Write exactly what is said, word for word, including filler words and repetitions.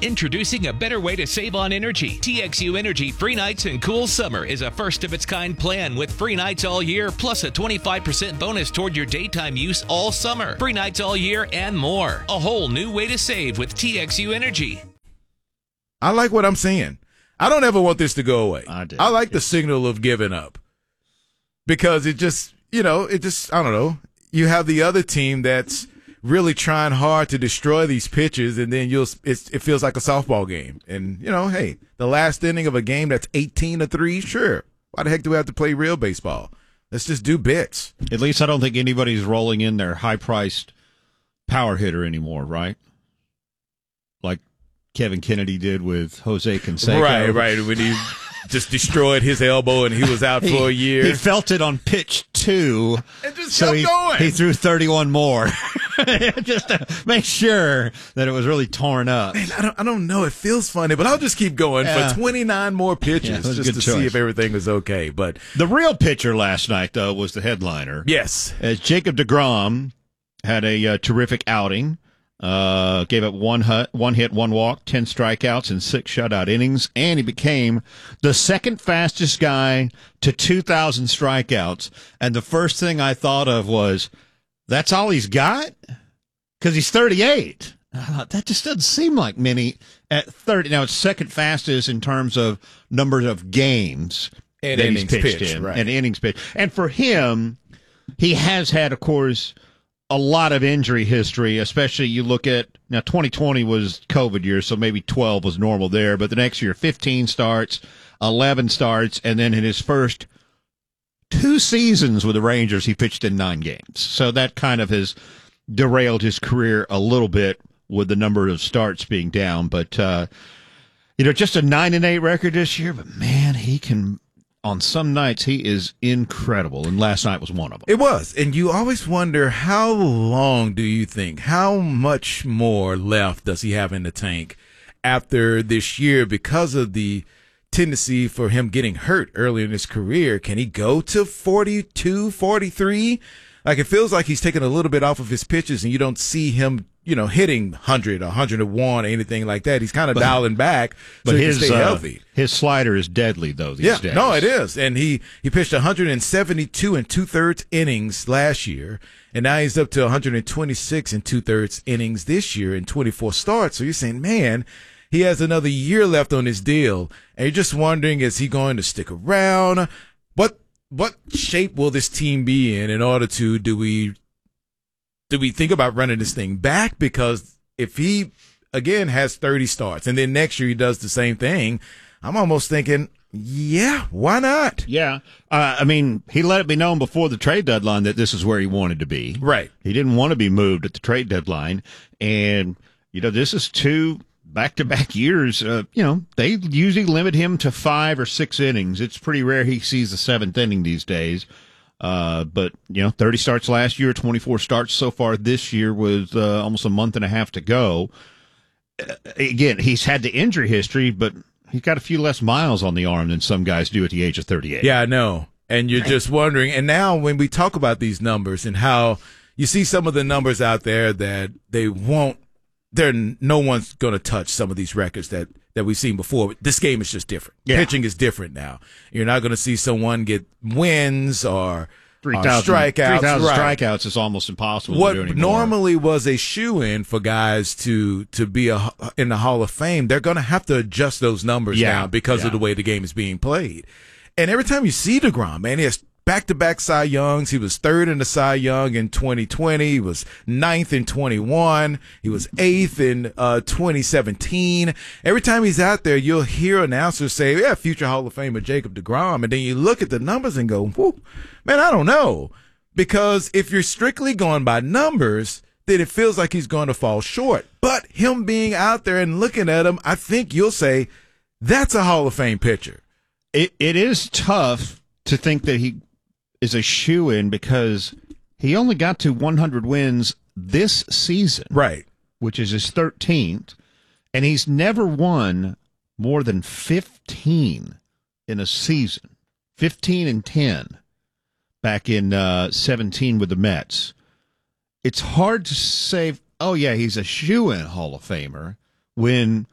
Introducing a better way to save on energy. T X U Energy Free Nights and Cool Summer is a first-of-its-kind plan with free nights all year, plus a twenty-five percent bonus toward your daytime use all summer. Free nights all year and more. A whole new way to save with T X U Energy. I like what I'm seeing. I don't ever want this to go away. I did. I like the signal of giving up. Because it just, you know, it just, I don't know. You have the other team that's really trying hard to destroy these pitches, and then you'll it's, it feels like a softball game. And, you know, hey, the last inning of a game that's eighteen to three, sure. Why the heck do we have to play real baseball? Let's just do bits. At least I don't think anybody's rolling in their high-priced power hitter anymore, right? Like Kevin Kennedy did with Jose Canseco. Right, right. When he just destroyed his elbow and he was out he, for a year. He felt it on pitch two. And just so kept he, going. He threw thirty-one more. Just to make sure that it was really torn up. Man, I don't, I don't know. It feels funny, but I'll just keep going yeah. for twenty-nine more pitches yeah, just to choice. see if everything was okay. But the real pitcher last night, though, was the headliner. Yes. As Jacob deGrom had a uh, terrific outing. Uh, gave up one hut, one hit, one walk, ten strikeouts, and six shutout innings, and he became the second fastest guy to two thousand strikeouts. And the first thing I thought of was, that's all he's got? Because he's thirty-eight. I thought, that just doesn't seem like many at thirty. Now, it's second fastest in terms of numbers of games and that innings he's pitched pitched, in, right. and innings pitched. And for him, he has had, of course, a lot of injury history, especially you look at, now twenty twenty was COVID year, so maybe twelve was normal there, but the next year, fifteen starts, eleven starts, and then in his first two seasons with the Rangers, he pitched in nine games. So that kind of has derailed his career a little bit with the number of starts being down. But, uh, you know, just a nine and eight record this year, but man, he can, on some nights, he is incredible, and last night was one of them. It was, and you always wonder, how long do you think, how much more left does he have in the tank after this year because of the tendency for him getting hurt early in his career? Can he go to forty-two, forty-three? Like, it feels like he's taking a little bit off of his pitches, and you don't see him, you know, hitting one hundred, one oh one, anything like that. He's kind of dialing back but so he his, can stay uh, healthy. His slider is deadly, though, these yeah, days. no, it is. And he, he pitched one hundred seventy-two and two-thirds innings last year, and now he's up to one hundred twenty-six and two-thirds innings this year in twenty-four starts. So you're saying, man, he has another year left on his deal, and you're just wondering, is he going to stick around? What what shape will this team be in in order to, do we do we think about running this thing back? Because if he, again, has thirty starts, and then next year he does the same thing, I'm almost thinking, yeah, why not? Yeah. Uh, I mean, he let it be known before the trade deadline that this is where he wanted to be. Right. He didn't want to be moved at the trade deadline. And, you know, this is two back-to-back years. Uh, you know, they usually limit him to five or six innings. It's pretty rare he sees the seventh inning these days. Uh, but, you know, thirty starts last year, twenty-four starts so far this year with uh, almost a month and a half to go. Uh, again, he's had the injury history, but he's got a few less miles on the arm than some guys do at the age of thirty-eight. Yeah, I know. And you're just wondering. And now when we talk about these numbers and how you see some of the numbers out there that they won't, there, no one's going to touch some of these records that, that we've seen before. This game is just different. Yeah. Pitching is different now. You're not going to see someone get wins or, three or thousand strikeouts. three thousand Right. strikeouts is almost impossible What to do anymore. normally was a shoe-in for guys to to be a, in the Hall of Fame, they're going to have to adjust those numbers Yeah, now because yeah. of the way the game is being played. And every time you see DeGrom, man, he has back-to-back Cy Youngs. He was third in the Cy Young in twenty twenty. He was ninth in twenty-one. He was eighth in uh, twenty seventeen. Every time he's out there, you'll hear announcers say, yeah, future Hall of Famer Jacob DeGrom. And then you look at the numbers and go, whoo, man, I don't know. Because if you're strictly going by numbers, then it feels like he's going to fall short. But him being out there and looking at him, I think you'll say that's a Hall of Fame pitcher. It It is tough to think that he is a shoo-in because he only got to one hundred wins this season. Right. Which is his thirteenth, and he's never won more than fifteen in a season. fifteen and ten back in uh, seventeen with the Mets. It's hard to say, oh, yeah, he's a shoo-in Hall of Famer when